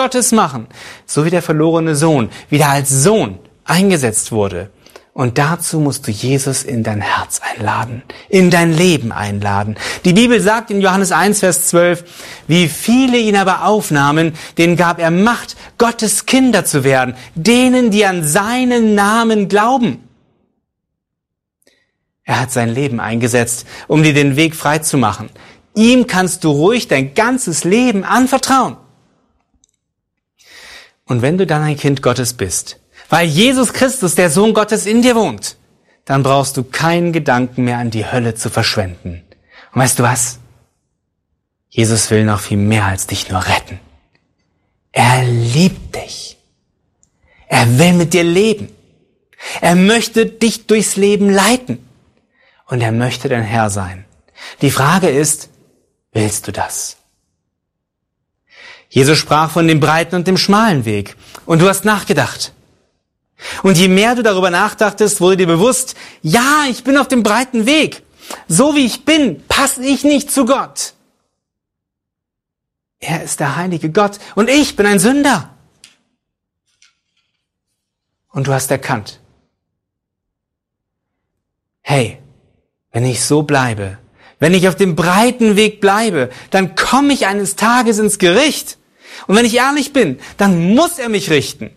Gottes machen, so wie der verlorene Sohn wieder als Sohn eingesetzt wurde. Und dazu musst du Jesus in dein Herz einladen, in dein Leben einladen. Die Bibel sagt in Johannes 1, Vers 12, wie viele ihn aber aufnahmen, denen gab er Macht, Gottes Kinder zu werden, denen, die an seinen Namen glauben. Er hat sein Leben eingesetzt, um dir den Weg frei zu machen. Ihm kannst du ruhig dein ganzes Leben anvertrauen. Und wenn du dann ein Kind Gottes bist, weil Jesus Christus, der Sohn Gottes, in dir wohnt, dann brauchst du keinen Gedanken mehr an die Hölle zu verschwenden. Und weißt du was? Jesus will noch viel mehr als dich nur retten. Er liebt dich. Er will mit dir leben. Er möchte dich durchs Leben leiten. Und er möchte dein Herr sein. Die Frage ist, willst du das? Jesus sprach von dem breiten und dem schmalen Weg. Und du hast nachgedacht. Und je mehr du darüber nachdachtest, wurde dir bewusst, ja, ich bin auf dem breiten Weg. So wie ich bin, passe ich nicht zu Gott. Er ist der heilige Gott und ich bin ein Sünder. Und du hast erkannt, hey, wenn ich so bleibe, wenn ich auf dem breiten Weg bleibe, dann komme ich eines Tages ins Gericht. Und wenn ich ehrlich bin, dann muss er mich richten.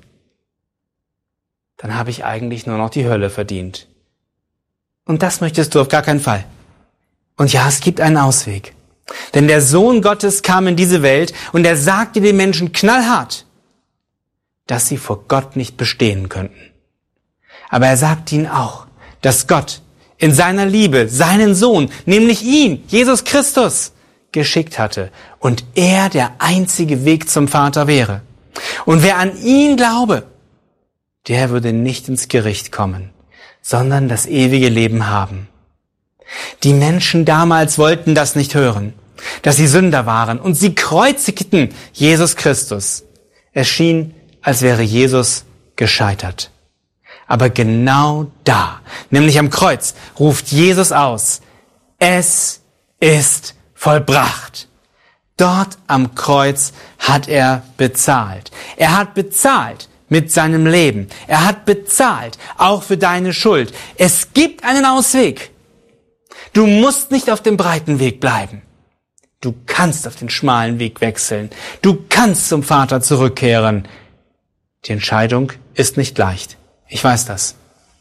Dann habe ich eigentlich nur noch die Hölle verdient. Und das möchtest du auf gar keinen Fall. Und ja, es gibt einen Ausweg. Denn der Sohn Gottes kam in diese Welt und er sagte den Menschen knallhart, dass sie vor Gott nicht bestehen könnten. Aber er sagte ihnen auch, dass Gott in seiner Liebe seinen Sohn, nämlich ihn, Jesus Christus, geschickt hatte und er der einzige Weg zum Vater wäre. Und wer an ihn glaube, der würde nicht ins Gericht kommen, sondern das ewige Leben haben. Die Menschen damals wollten das nicht hören, dass sie Sünder waren und sie kreuzigten Jesus Christus. Es schien, als wäre Jesus gescheitert. Aber genau da, nämlich am Kreuz, ruft Jesus aus, es ist vollbracht. Dort am Kreuz hat er bezahlt. Er hat bezahlt mit seinem Leben. Er hat bezahlt, auch für deine Schuld. Es gibt einen Ausweg. Du musst nicht auf dem breiten Weg bleiben. Du kannst auf den schmalen Weg wechseln. Du kannst zum Vater zurückkehren. Die Entscheidung ist nicht leicht. Ich weiß das.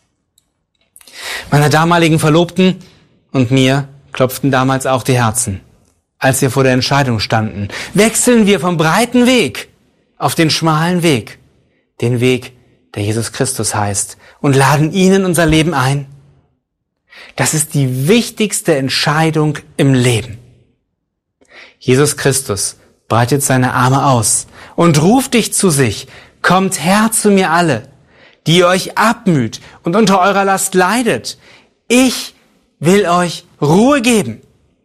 Meiner damaligen Verlobten und mir klopften damals auch die Herzen, als wir vor der Entscheidung standen. Wechseln wir vom breiten Weg auf den schmalen Weg, den Weg, der Jesus Christus heißt, und laden ihn in unser Leben ein? Das ist die wichtigste Entscheidung im Leben. Jesus Christus breitet seine Arme aus und ruft dich zu sich. Kommt her zu mir alle, die ihr euch abmüht und unter eurer Last leidet. Ich will euch Ruhe geben.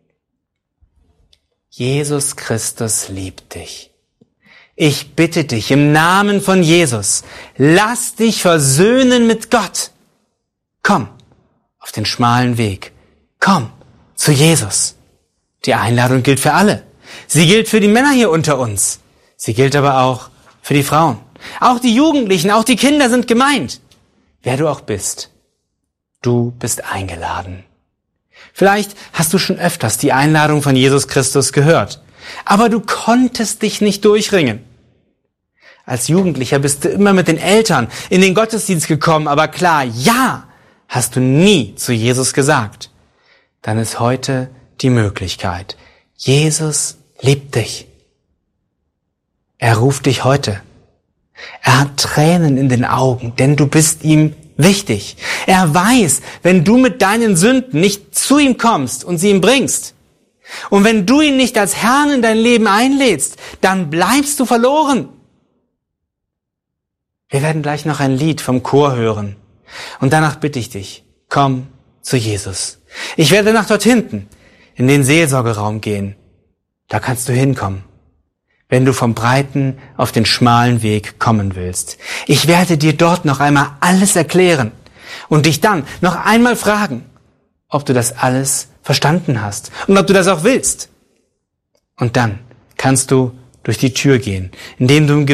Jesus Christus liebt dich. Ich bitte dich im Namen von Jesus, lass dich versöhnen mit Gott. Komm auf den schmalen Weg. Komm zu Jesus. Die Einladung gilt für alle. Sie gilt für die Männer hier unter uns. Sie gilt aber auch für die Frauen. Auch die Jugendlichen, auch die Kinder sind gemeint. Wer du auch bist, du bist eingeladen. Vielleicht hast du schon öfters die Einladung von Jesus Christus gehört, aber du konntest dich nicht durchringen. Als Jugendlicher bist du immer mit den Eltern in den Gottesdienst gekommen, aber klar, ja, hast du nie zu Jesus gesagt. Dann ist heute die Möglichkeit. Jesus liebt dich. Er ruft dich heute. Er hat Tränen in den Augen, denn du bist ihm wichtig. Er weiß, wenn du mit deinen Sünden nicht zu ihm kommst und sie ihm bringst, und wenn du ihn nicht als Herrn in dein Leben einlädst, dann bleibst du verloren. Wir werden gleich noch ein Lied vom Chor hören. Und danach bitte ich dich, komm zu Jesus. Ich werde nach dort hinten in den Seelsorgeraum gehen. Da kannst du hinkommen, wenn du vom breiten auf den schmalen Weg kommen willst. Ich werde dir dort noch einmal alles erklären und dich dann noch einmal fragen, ob du das alles verstanden hast und ob du das auch willst. Und dann kannst du durch die Tür gehen, indem du im